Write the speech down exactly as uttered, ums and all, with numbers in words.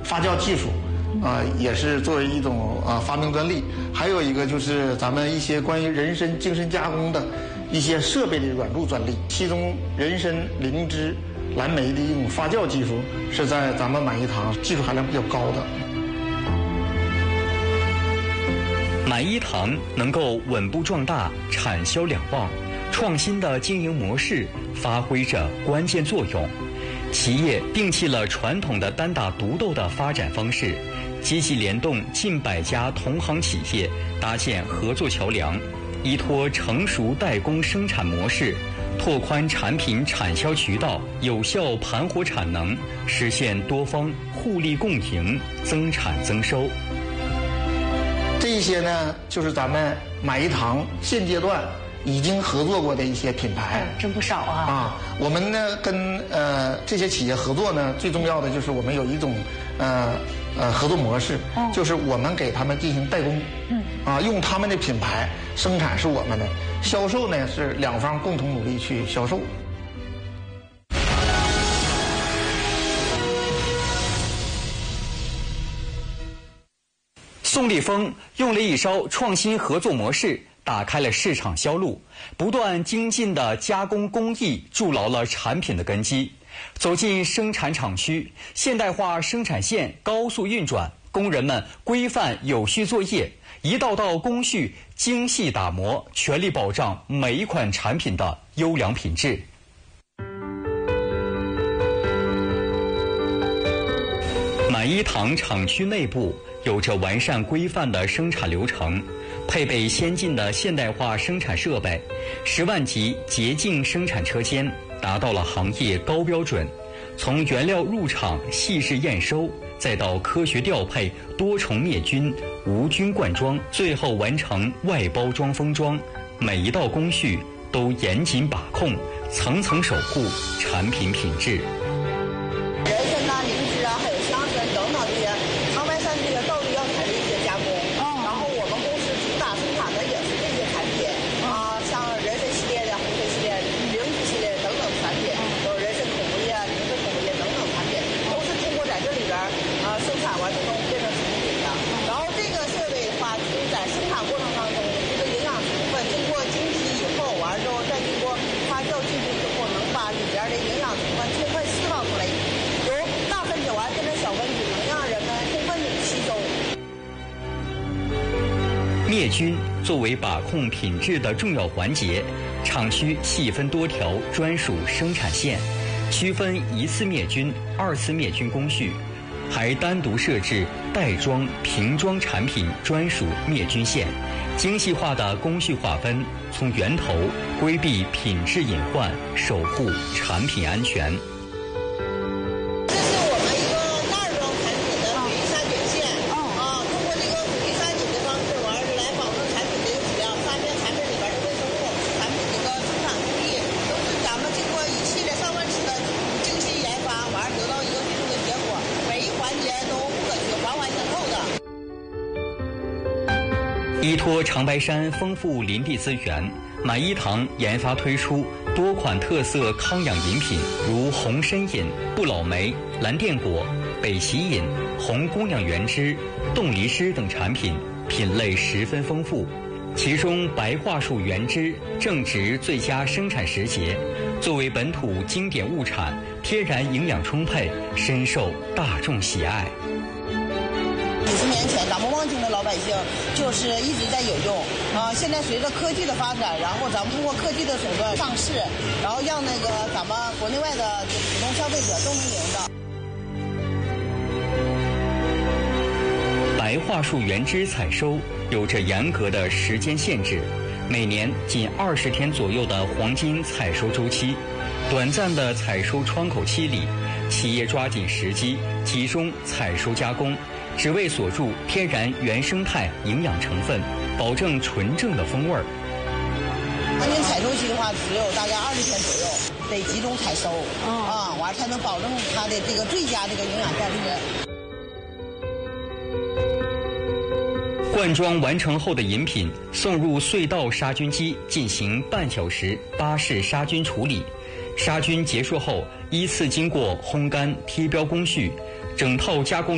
发酵技术，啊、呃，也是作为一种啊、呃、发明专利。还有一个就是咱们一些关于人参精神加工的一些设备的软入专利，其中人参、灵芝、蓝莓的一种发酵技术是在咱们满益堂技术含量比较高的。 满益堂能够稳步壮大，产销两旺，创新的经营模式发挥着关键作用。企业摒弃了传统的单打独斗的发展方式，积极联动近百家同行企业，搭建合作桥梁，依托成熟代工生产模式，拓宽产品产销渠道，有效盘活产能，实现多方互利共赢，增产增收。 这一些呢，就是咱们满益堂现阶段已经合作过的一些品牌， 嗯、真不少啊！ 啊，我们呢跟呃这些企业合作呢，最重要的就是我们有一种呃呃合作模式，哦、就是我们给他们进行代工，嗯，啊，用他们的品牌生产是我们的，销售呢是两方共同努力去销售。 宋立峰用了一招创新合作模式，打开了市场销路，不断精进的加工工艺筑牢了产品的根基。走进生产厂区，现代化生产线高速运转，工人们规范有序作业，一道道工序精细打磨，全力保障每一款产品的优良品质。满益堂厂区内部有着完善规范的生产流程，配备先进的现代化生产设备，十万级洁净生产车间，达到了行业高标准。从原料入场细致验收，再到科学调配多重灭菌、无菌灌装，最后完成外包装封装，每一道工序都严谨把控，层层守护产品品质。 人参呐、灵芝啊，还有香参等等这些长白山这个道地药材的一些加工。哦。然后我们公司主打生产的也是这些产品啊，像人参系列的、红参系列、灵芝系列等等产品，有人参口服液、灵芝口服液等等产品，都是通过在这里边啊生产完之后变成成品的。然后这个设备的话，就是在生产过程当中，这个营养成分经过精提以后，完了之后再经过发酵技术以后，能把里边的营养成分充分释放出来。大分子完变成小分子，能让人们充分的吸收。 灭菌作为把控品质的重要环节，厂区细分多条专属生产线，区分一次灭菌、二次灭菌工序，还单独设置袋装、瓶装产品专属灭菌线，精细化的工序划分，从源头规避品质隐患，守护产品安全。依托长白山丰富林地资源，满益堂研发推出多款特色康养饮品，如红参饮、不老梅、蓝靛果、北席饮、红姑娘原汁、冻梨汁等产品，品类十分丰富。其中白桦树原汁正值最佳生产时节，作为本土经典物产，天然营养充沛，深受大众喜爱。 几十年前，咱们望京的老百姓就是一直在有用啊。现在随着科技的发展，然后咱们通过科技的手段上市，然后让那个咱们国内外的普通消费者都能赢的。 白桦树原汁采收有着严格的时间限制，每年仅二十天左右的黄金采收周期。短暂的采收窗口期里，企业抓紧时机，集中采收加工，只为锁住天然原生态营养成分，保证纯正的风味儿。 黄金采收期的话，只有大概二十天左右，得集中采收、哦、啊，完才能保证它的这个最佳这个营养价值。 灌装完成后的饮品送入隧道杀菌机进行半小时巴氏杀菌处理，杀菌结束后依次经过烘干、贴标工序，整套加工